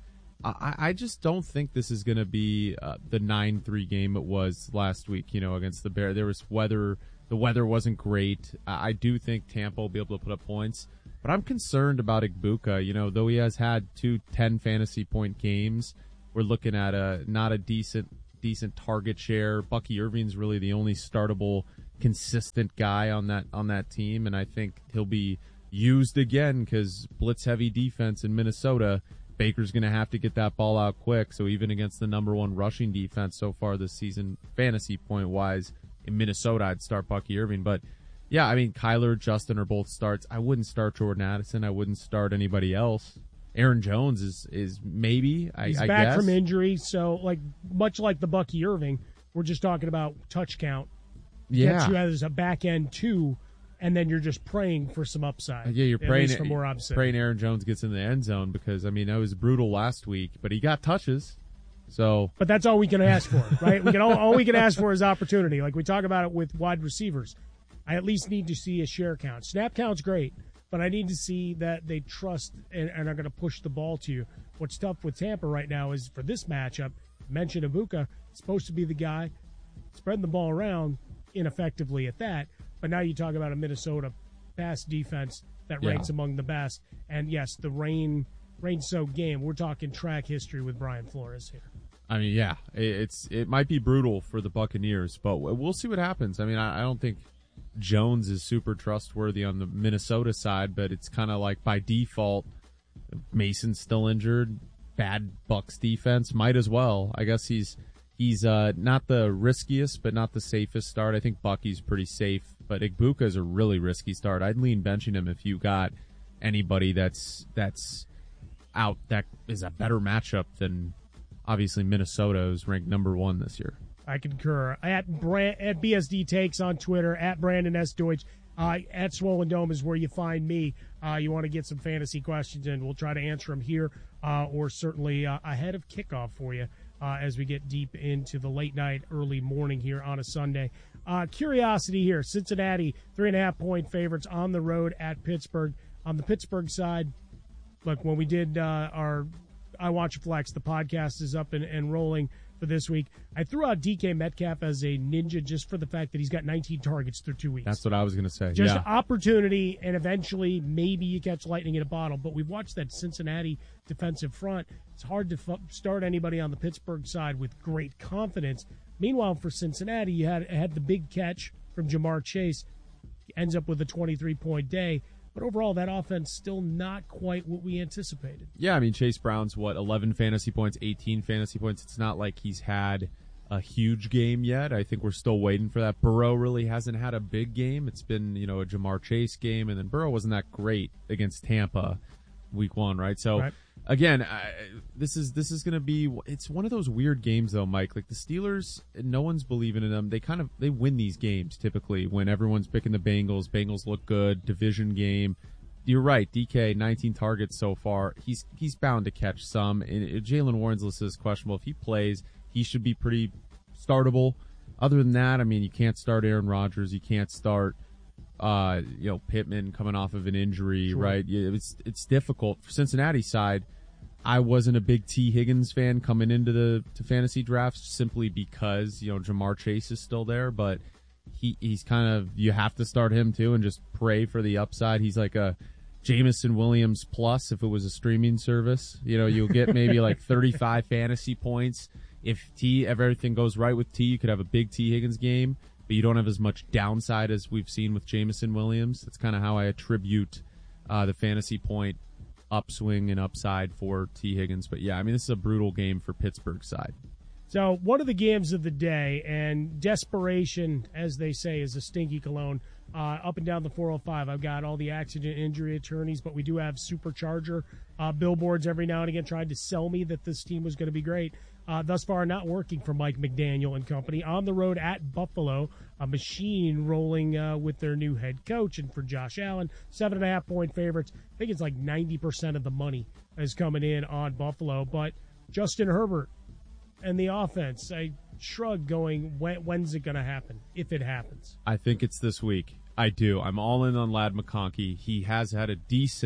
I, I just don't think this is going to be uh, the nine three game it was last week, you know, against the Bears. There was weather. The weather wasn't great. I, I do think Tampa will be able to put up points, but I'm concerned about Igbokwe. You know, though he has had two ten fantasy point games, we're looking at a not a decent decent target share. Bucky Irving's really the only startable, consistent guy on that on that team, and I think he'll be used again because blitz-heavy defense in Minnesota. Baker's going to have to get that ball out quick. So even against the number one rushing defense so far this season, fantasy point-wise, in Minnesota, I'd start Bucky Irving. But, yeah, I mean, Kyler, Justin are both starts. I wouldn't start Jordan Addison. I wouldn't start anybody else. Aaron Jones is is maybe, I, He's I back guess. from injury, so, like, much like the Bucky Irving, we're just talking about touch count. Yeah. Gets you as a back end two, and then you're just praying for some upside. Yeah, you're at praying, least for more upside. praying Aaron Jones gets in the end zone because, I mean, that was brutal last week, but he got touches. So, But that's all we can ask for, right? We can all, all we can ask for is opportunity. Like we talk about it with wide receivers. I at least need to see a share count. Snap count's great, but I need to see that they trust and, and are going to push the ball to you. What's tough with Tampa right now is for this matchup, mention Igbokwe, supposed to be the guy spreading the ball around ineffectively at that. But now you talk about a Minnesota pass defense that Yeah. ranks among the best. And, yes, the rain rain-soaked game. We're talking track history with Brian Flores here. I mean, yeah, it, it's it might be brutal for the Buccaneers, but we'll see what happens. I mean, I, I don't think Jones is super trustworthy on the Minnesota side, but it's kind of like by default, Mason's still injured. Bad Bucs defense, might as well. I guess he's he's uh, not the riskiest, but not the safest start. I think Bucky's pretty safe, but Igbokwe is a really risky start. I'd lean benching him if you got anybody that's that's out that is a better matchup than obviously Minnesota, who's ranked number one this year. I concur. At Brand, at B S D Takes on Twitter, at Brandon S. Deutsch, uh, at Swollen Dome is where you find me. Uh, you want to get some fantasy questions in, we'll try to answer them here uh, or certainly uh, ahead of kickoff for you uh, as we get deep into the late night, early morning here on a Sunday. Uh, curiosity here, Cincinnati, three and a half point favorites on the road at Pittsburgh. On the Pittsburgh side, look, when we did uh, our I Watch Flex, the podcast is up and, and rolling for this week. I threw out D K Metcalf as a ninja just for the fact that he's got nineteen targets through two weeks. That's what I was going to say. Just yeah. opportunity, and eventually maybe you catch lightning in a bottle. But we've watched that Cincinnati defensive front. It's hard to f- start anybody on the Pittsburgh side with great confidence. Meanwhile, for Cincinnati, you had had the big catch from Jamar Chase. Ends up with a twenty-three point day. But overall, that offense still not quite what we anticipated. Yeah, I mean, Chase Brown's, what, eleven fantasy points, eighteen fantasy points. It's not like he's had a huge game yet. I think we're still waiting for that. Burrow really hasn't had a big game. It's been, you know, a Jamar Chase game, and then Burrow wasn't that great against Tampa week one, right? So, right. again, I, this is this is going to be – it's one of those weird games, though, Mike. Like, the Steelers, no one's believing in them. They kind of – they win these games, typically, when everyone's picking the Bengals. Bengals look good, division game. You're right, D K, nineteen targets so far. He's he's bound to catch some. And Jalen Warren's list is questionable. If he plays, he should be pretty startable. Other than that, I mean, you can't start Aaron Rodgers. You can't start – Uh, you know, Pittman coming off of an injury, sure. right? It's it's difficult. For Cincinnati's side, I wasn't a big T. Higgins fan coming into the to fantasy drafts simply because, you know, Jamar Chase is still there, but he he's kind of, you have to start him too and just pray for the upside. He's like a Jameson Williams plus if it was a streaming service. You know, you'll get maybe like thirty-five fantasy points. If T, if everything goes right with T, you could have a big T. Higgins game. But you don't have as much downside as we've seen with Jameson Williams. That's kind of how I attribute uh, the fantasy point upswing and upside for T. Higgins. But, yeah, I mean, this is a brutal game for Pittsburgh's side. So one of the games of the day, and desperation, as they say, is a stinky cologne. Uh, up and down the four oh five, I've got all the accident injury attorneys, but we do have Supercharger uh, billboards every now and again trying to sell me that this team was going to be great. Uh, thus far, not working for Mike McDaniel and company. On the road at Buffalo, a machine rolling uh, with their new head coach. And for Josh Allen, seven and a half point favorites. I think it's like ninety percent of the money is coming in on Buffalo. But Justin Herbert and the offense, I shrug going, when, when's it going to happen, if it happens? I think it's this week. I do. I'm all in on Ladd McConkey. He has had a decent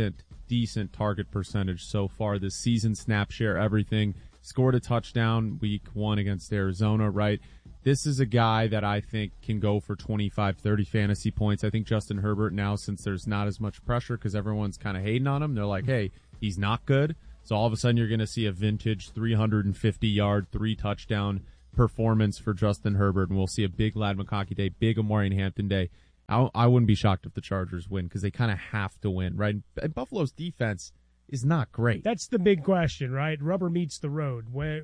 decent target percentage so far this season, snap share, everything. Scored a touchdown week one against Arizona, right? This is a guy that I think can go for twenty-five, thirty fantasy points. I think Justin Herbert now, since there's not as much pressure because everyone's kind of hating on him, they're like, hey, he's not good. So all of a sudden you're going to see a vintage three hundred fifty yard, three touchdown performance for Justin Herbert, and we'll see a big Ladd McConkey day, big Omarion Hampton day. I, I wouldn't be shocked if the Chargers win because they kind of have to win, right? And Buffalo's defense is not great. That's the big question, right? Rubber meets the road. Where,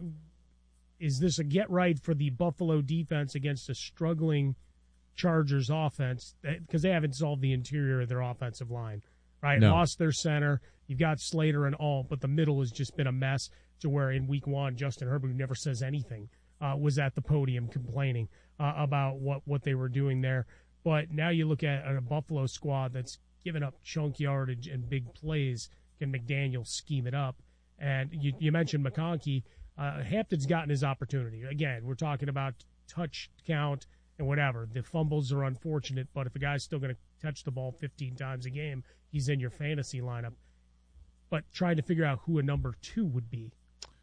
is this a get right for the Buffalo defense against a struggling Chargers offense? Because they haven't solved the interior of their offensive line, right? No. Lost their center. You've got Slater and all, but the middle has just been a mess to where in week one, Justin Herbert, who never says anything, uh, was at the podium complaining uh, about what, what they were doing there. But now you look at a Buffalo squad that's given up chunk yardage and big plays. Can McDaniel scheme it up? And you, you mentioned McConkey. Uh, Hampton's gotten his opportunity. Again, we're talking about touch count and whatever. The fumbles are unfortunate, but if a guy's still going to touch the ball fifteen times a game, he's in your fantasy lineup. But trying to figure out who a number two would be.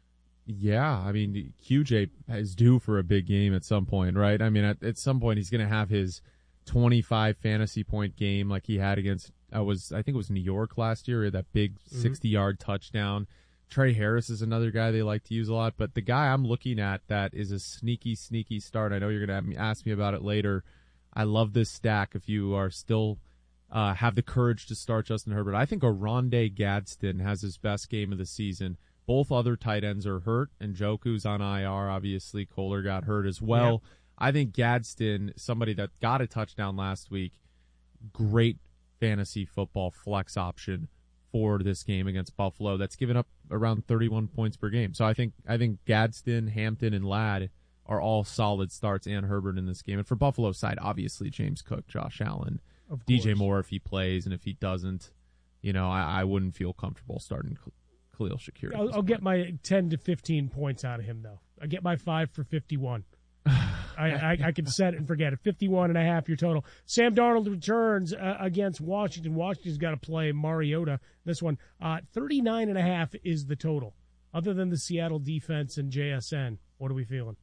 Yeah, I mean, Q J is due for a big game at some point, right? I mean, at, at some point he's going to have his twenty-five fantasy point game like he had against, I was, I think it was New York last year, that big sixty-yard mm-hmm. touchdown. Trey Harris is another guy they like to use a lot, but the guy I'm looking at that is a sneaky, sneaky start. I know you're going to ask me about it later. I love this stack if you are still uh, have the courage to start Justin Herbert. I think Oronde Gadsden has his best game of the season. Both other tight ends are hurt, and Njoku's on I R. Obviously, Kohler got hurt as well. Yep. I think Gadsden, somebody that got a touchdown last week, great fantasy football flex option for this game against Buffalo. That's given up around thirty-one points per game. So I think I think Gadsden, Hampton, and Ladd are all solid starts, and Herbert in this game. And for Buffalo's side, obviously James Cook, Josh Allen, D J Moore if he plays, and if he doesn't, you know, I, I wouldn't feel comfortable starting Khalil Shakir. I'll, I'll get my ten to fifteen points out of him, though. I get my five for fifty-one. I, I, I can set it and forget it. fifty-one and a half your total. Sam Darnold returns uh, against Washington. Washington's got to play Mariota. This one, uh, thirty-nine and a half is the total. Other than the Seattle defense and J S N, what are we feeling?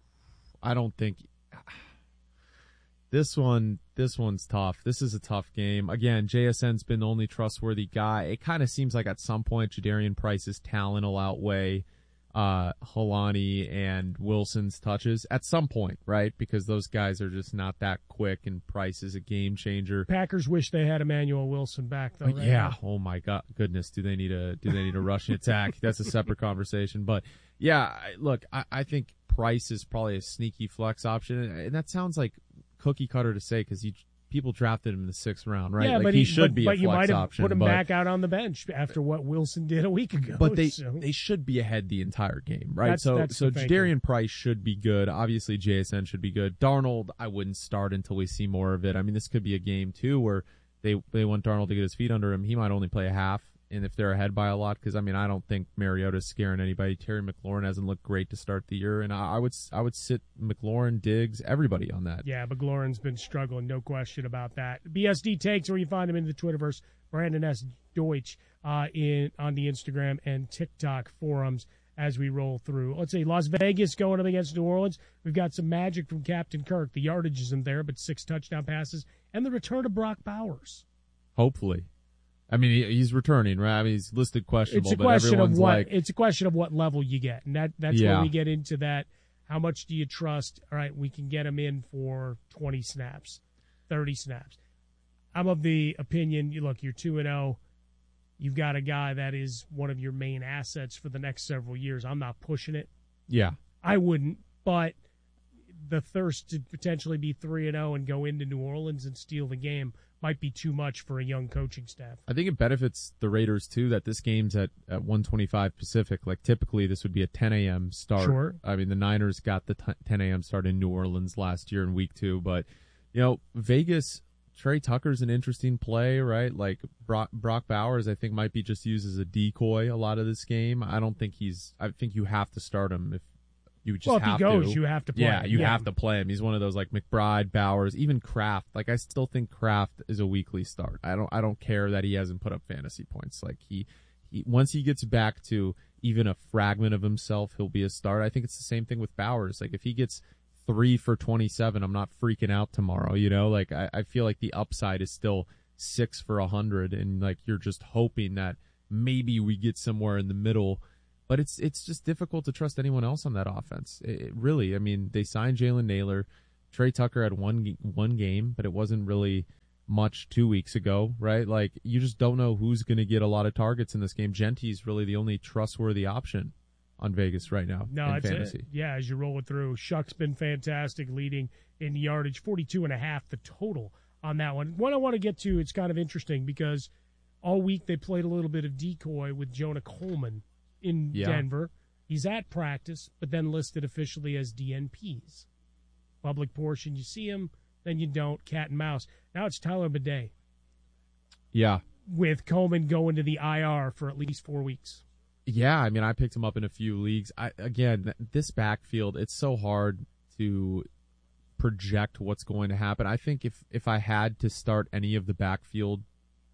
I don't think this one. This one's tough. This is a tough game. Again, J S N's been the only trustworthy guy. It kind of seems like at some point Jadarian Price's talent will outweigh uh Helani and Wilson's touches at some point, right? Because those guys are just not that quick, and Price is a game changer. Packers wish they had Emmanuel Wilson back though. Uh, right yeah. now. Oh my God, goodness. Do they need a do they need a rushing attack? That's a separate conversation. But yeah, look, I, I think Price is probably a sneaky flex option, and that sounds like cookie cutter to say because you. People drafted him in the sixth round, right? Yeah, like but he, he should but, be but a you flex might have option. put him but, back out on the bench after what Wilson did a week ago. But they so. they should be ahead the entire game, right? That's, so that's so Jadarian Price should be good. Obviously, J S N should be good. Darnold, I wouldn't start until we see more of it. I mean, this could be a game too where they they want Darnold to get his feet under him. He might only play a half, and if they're ahead by a lot, because I mean, I don't think Mariota's scaring anybody. Terry McLaurin hasn't looked great to start the year, and I, I would I would sit McLaurin, Diggs, everybody on that. Yeah, McLaurin's been struggling, no question about that. B S D takes where you find him in the Twitterverse. Brandon S. Deutsch uh, in on the Instagram and TikTok forums as we roll through. Let's see, Las Vegas going up against New Orleans. We've got some magic from Captain Kirk. The yardage isn't there, but six touchdown passes and the return of Brock Bowers. Hopefully. I mean, he, he's returning, right? I mean, he's listed questionable, it's a but question everyone's of what, like... It's a question of what level you get, and that, that's yeah. where we get into that. How much do you trust? All right, we can get him in for twenty snaps, thirty snaps. I'm of the opinion, you look, you're two and oh. You've got a guy that is one of your main assets for the next several years. I'm not pushing it. Yeah. I wouldn't, but the thirst to potentially be three and oh and go into New Orleans and steal the game might be too much for a young coaching staff. I think it benefits the Raiders, too, that this game's at, at one twenty-five Pacific. Like, typically, this would be a ten a.m. start. Sure. I mean, the Niners got the t- ten a.m. start in New Orleans last year in week two. But, you know, Vegas, Trey Tucker's an interesting play, right? Like, Brock, Brock Bowers, I think, might be just used as a decoy a lot of this game. I don't think he's – I think you have to start him if you just well, if have he goes, to. you have to play Yeah, him. you Yeah. have to play him. He's one of those like McBride, Bowers, even Kraft. Like I still think Kraft is a weekly start. I don't I don't care that he hasn't put up fantasy points. Like he, he once he gets back to even a fragment of himself, he'll be a start. I think it's the same thing with Bowers. Like if he gets three for twenty-seven, I'm not freaking out tomorrow. You know, like I, I feel like the upside is still six for a hundred, and like you're just hoping that maybe we get somewhere in the middle. But it's it's just difficult to trust anyone else on that offense. It, it really, I mean, they signed Jalen Naylor. Trey Tucker had one one game, but it wasn't really much two weeks ago, right? Like, you just don't know who's going to get a lot of targets in this game. Genty's really the only trustworthy option on Vegas right now No, in it's fantasy. it. Yeah, as you roll it through. Shuck's been fantastic, leading in yardage, forty-two and a half the total on that one. One I want to get to, it's kind of interesting because all week they played a little bit of decoy with Jonah Coleman in Yeah. Denver. He's at practice, but then listed officially as D N Ps. Public portion, you see him, then you don't, cat and mouse. Now it's Tyler Bidet Yeah. with Coleman going to the I R for at least four weeks. Yeah, I mean, I picked him up in a few leagues. I Again, th- this backfield, it's so hard to project what's going to happen. I think if, if I had to start any of the backfield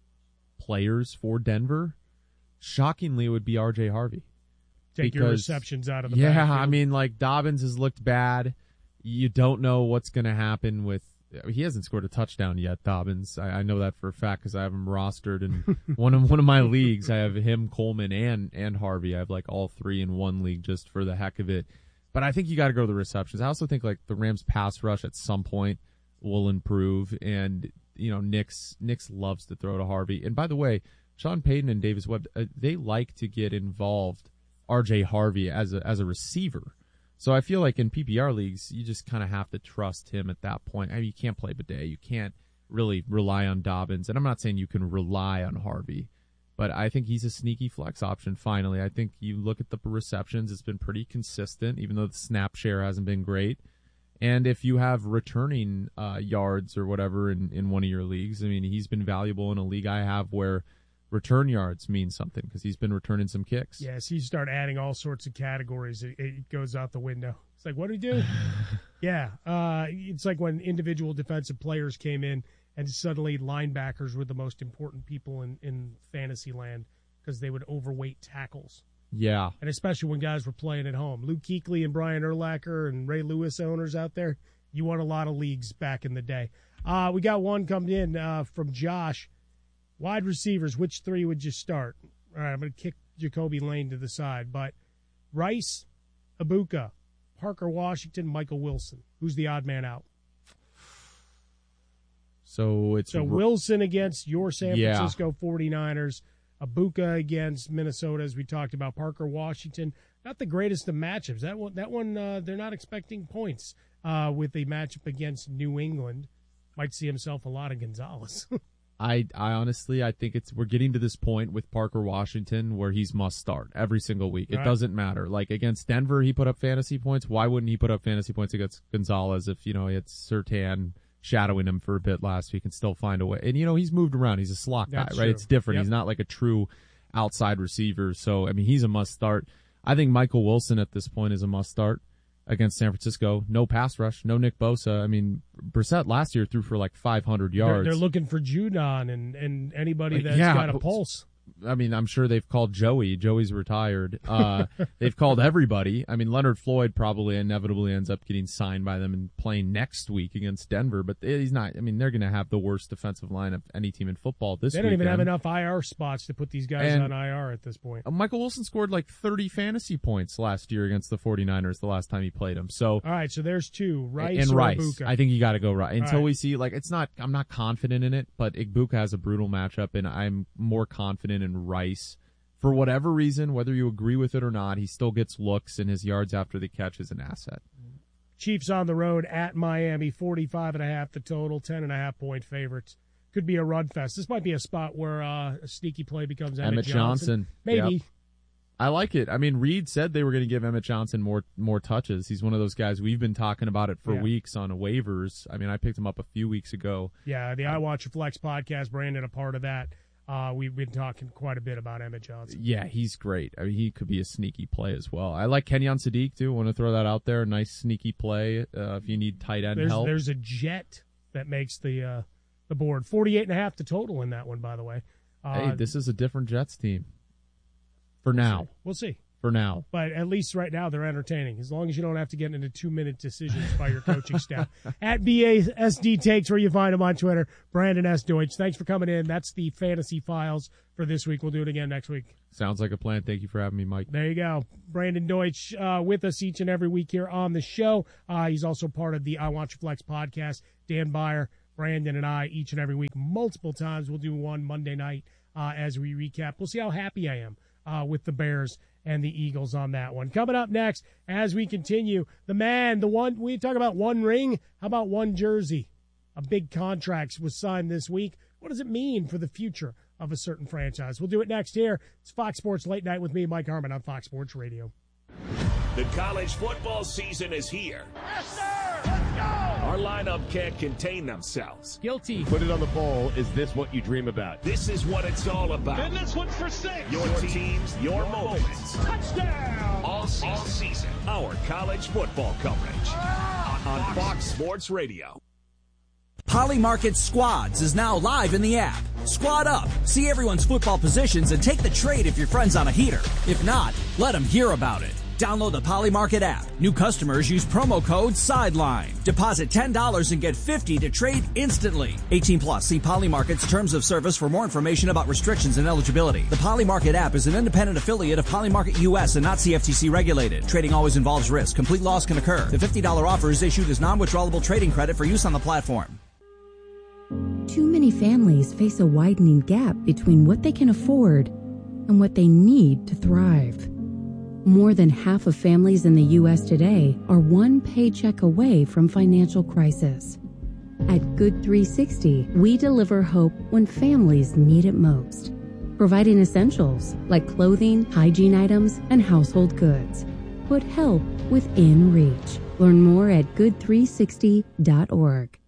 players for Denver, shockingly, it would be R J Harvey. Take your Because- receptions out of the Yeah, backfield. I mean, like, Dobbins has looked bad. You don't know what's going to happen with he hasn't scored a touchdown yet, Dobbins. I, I know that for a fact because I have him rostered in one of one of my leagues. I have him, Coleman, and and Harvey. I have like all three in one league just for the heck of it. But I think you got to go to the receptions. I also think like the Rams pass rush at some point will improve, and you know Nix Nix loves to throw to Harvey. And by the way, Sean Payton and Davis Webb, uh, they like to get involved R J Harvey as a as a receiver. So I feel like in P P R leagues, you just kind of have to trust him at that point. I mean, you can't play Bidet. You can't really rely on Dobbins. And I'm not saying you can rely on Harvey, but I think he's a sneaky flex option finally. I think you look at the receptions, it's been pretty consistent, even though the snap share hasn't been great. And if you have returning uh, yards or whatever in, in one of your leagues, I mean, he's been valuable in a league I have where return yards mean something because he's been returning some kicks. Yes, you start adding all sorts of categories. It, it goes out the window. It's like, what do we do? yeah, uh, it's like when individual defensive players came in and suddenly linebackers were the most important people in, in fantasy land because they would overweight tackles. Yeah. And especially when guys were playing at home. Luke Kuechly and Brian Urlacher and Ray Lewis owners out there, you won a lot of leagues back in the day. Uh, we got one coming in uh, from Josh. Wide receivers, which three would you start? All right, I'm going to kick Jacoby Lane to the side. But Rice, Ibuka, Parker Washington, Michael Wilson. Who's the odd man out? So it's So Wilson against your San Yeah. Francisco forty-niners. Ibuka against Minnesota, as we talked about. Parker Washington, not the greatest of matchups. That one, that one, uh, they're not expecting points uh, with the matchup against New England. Might see himself a lot of Gonzalez. I, I honestly, I think it's we're getting to this point with Parker Washington where he's must start every single week. It Right. doesn't matter. Like against Denver, he put up fantasy points. Why wouldn't he put up fantasy points against Gonzalez if you know he had Surtain shadowing him for a bit last week and still find a way? And you know he's moved around. He's a slot guy, That's right? true. It's different. Yep. He's not like a true outside receiver. So I mean, he's a must start. I think Michael Wilson at this point is a must start against San Francisco. No pass rush, no Nick Bosa. I mean, Brissett last year threw for like five hundred they're, yards. they're looking for Judon and, and anybody that's Yeah, got a but- pulse. I mean, I'm sure they've called Joey. Joey's retired. Uh, they've called everybody. I mean, Leonard Floyd probably inevitably ends up getting signed by them and playing next week against Denver, but he's not. I mean, they're going to have the worst defensive line of any team in football this They don't weekend. even have enough I R spots to put these guys And- on I R at this point. Uh, Michael Wilson scored like thirty fantasy points last year against the forty-niners the last time he played them. So All right, so there's two, Rice and or Rice. Ibuka. I think you got to go Rice until right. we see. Like, it's not. I'm not confident in it, but Ibuka has a brutal matchup, and I'm more confident in Rice. For whatever reason, whether you agree with it or not, he still gets looks, and his yards after the catch is an asset. Chiefs on the road at Miami, forty-five and a half the total, ten and a half point favorites. Could be a run fest. This might be a spot where uh, a sneaky play becomes Emmett, Emmett Johnson. Maybe. Yep. I like it. I mean, Reed said they were going to give Emmett Johnson more more touches. He's one of those guys we've been talking about it for Yeah. weeks on waivers. I mean, I picked him up a few weeks ago. Yeah, the I Watch Flex podcast, Brandon, a part of that. Uh, we've been talking quite a bit about Emmett Johnson. Yeah, he's great. I mean, he could be a sneaky play as well. I like Kenyon Sadiq, too. Want to throw that out there. A nice sneaky play uh, if you need tight end there's, help. There's a Jet that makes the uh, the board. forty-eight and a half to total in that one, by the way. Uh, hey, this is a different Jets team. For now. We'll see. For now. But at least right now they're entertaining, as long as you don't have to get into two-minute decisions by your coaching staff. At B A S D Takes, where you find him on Twitter, Brandon S. Deutsch. Thanks for coming in. That's the Fantasy Files for this week. We'll do it again next week. Sounds like a plan. Thank you for having me, Mike. There you go. Brandon Deutsch uh, with us each and every week here on the show. Uh, he's also part of the I Want Your Flex podcast. Dan Byer, Brandon, and I each and every week, multiple times. We'll do one Monday night uh, as we recap. We'll see how happy I am uh, with the Bears and the Eagles on that one. Coming up next, as we continue, the man, the one, we talk about one ring. How about one jersey? A big contract was signed this week. What does it mean for the future of a certain franchise? We'll do it next here. It's Fox Sports Late Night with me, Mike Harmon, on Fox Sports Radio. The college football season is here. Yes, sir! Let's go! Our lineup can't contain themselves. Guilty. Put it on the bowl. Is this what you dream about? This is what it's all about. And this one's for six. Your, your teams, your, your moments. Touchdown! All season. all season. Our college football coverage on, on Fox Sports Radio. Polymarket Squads is now live in the app. Squad up, see everyone's football positions, and take the trade if your friend's on a heater. If not, let them hear about it. Download the Polymarket app. New customers use promo code SIDELINE. Deposit ten dollars and get fifty dollars to trade instantly. eighteen plus. See Polymarket's terms of service for more information about restrictions and eligibility. The Polymarket app is an independent affiliate of Polymarket U S and not C F T C regulated. Trading always involves risk. Complete loss can occur. The fifty dollars offer is issued as non-withdrawable trading credit for use on the platform. Too many families face a widening gap between what they can afford and what they need to thrive. More than half of families in the U S today are one paycheck away from financial crisis. At Good three sixty, we deliver hope when families need it most, providing essentials like clothing, hygiene items, and household goods. Put help within reach. Learn more at good three sixty dot org.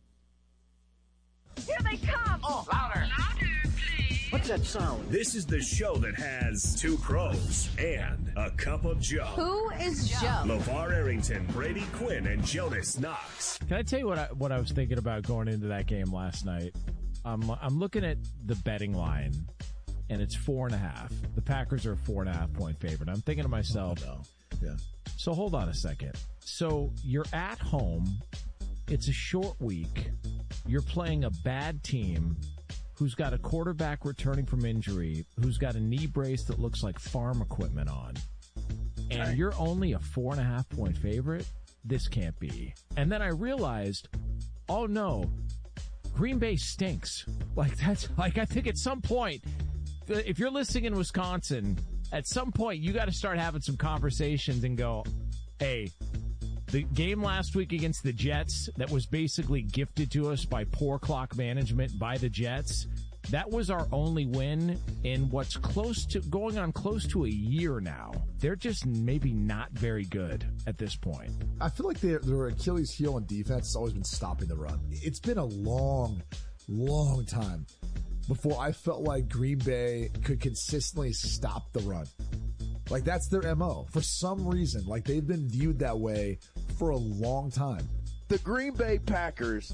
Here they come! Oh, louder! Louder, please! What's that sound? This is the show that has two pros and a cup of Joe. Who is Joe? LeVar Arrington, Brady Quinn, and Jonas Knox. Can I tell you what I, what I was thinking about going into that game last night? Um, I'm looking at the betting line, and it's four and a half. The Packers are a four and a half point favorite. I'm thinking to myself, oh, no. yeah. So hold on a second. So you're at home. It's a short week. You're playing a bad team who's got a quarterback returning from injury, who's got a knee brace that looks like farm equipment on, and right. you're only a four and a half point favorite? This can't be. And then I realized, oh no, Green Bay stinks. Like that's like I think at some point, if you're listening in Wisconsin, at some point you got to start having some conversations and go, hey, the game last week against the Jets that was basically gifted to us by poor clock management by the Jets, that was our only win in what's close to going on close to a year now. They're just maybe not very good at this point. I feel like their their Achilles heel on defense has always been stopping the run. It's been a long, long time before I felt like Green Bay could consistently stop the run. Like, that's their M O. For some reason, like, they've been viewed that way for a long time. The Green Bay Packers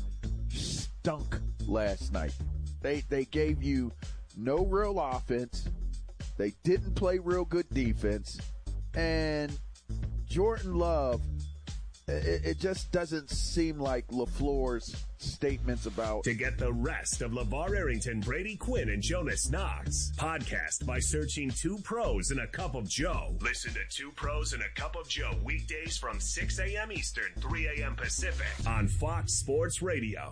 stunk last night. They they gave you no real offense. They didn't play real good defense. And Jordan Love, it, it just doesn't seem like LaFleur's statements about... To get the rest of LeVar Arrington, Brady Quinn, and Jonas Knox, podcast by searching Two Pros and a Cup of Joe. Listen to Two Pros and a Cup of Joe weekdays from six a.m. Eastern, three a.m. Pacific on Fox Sports Radio.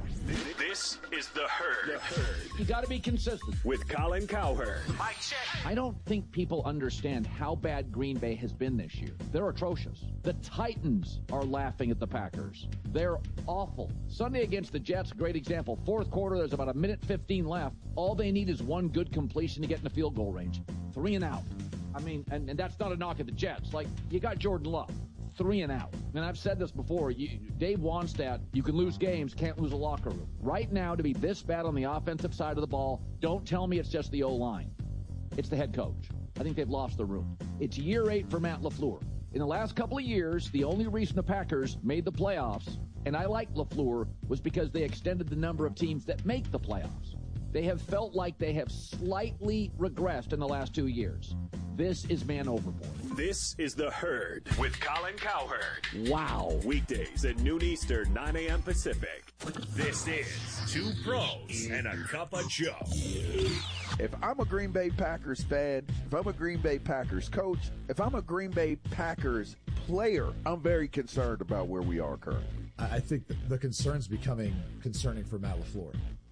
This is The Herd. The Herd. You got to be consistent. With Colin Cowherd. Mike check. I don't think people understand how bad Green Bay has been this year. They're atrocious. The Titans are laughing at the Packers. They're awful. Sunday against the Jets, great example. Fourth quarter, there's about a minute fifteen left. All they need is one good completion to get in the field goal range. Three and out. I mean, and, and that's not a knock at the Jets. Like, you got Jordan Love. three and out. And I've said this before. You, Dave Wannstedt, you can lose games, can't lose a locker room. Right now, to be this bad on the offensive side of the ball, don't tell me it's just the O-line. It's the head coach. I think they've lost the room. It's year eight for Matt LaFleur. In the last couple of years, the only reason the Packers made the playoffs, and I like LaFleur, was because they extended the number of teams that make the playoffs. They have felt like they have slightly regressed in the last two years. This is man overboard. This is The Herd with Colin Cowherd. Wow. Weekdays at noon Eastern, nine a.m. Pacific. This is Two Pros and a Cup of Joe. If I'm a Green Bay Packers fan, if I'm a Green Bay Packers coach, if I'm a Green Bay Packers player, I'm very concerned about where we are currently. I think the concern's becoming concerning for Matt LaFleur.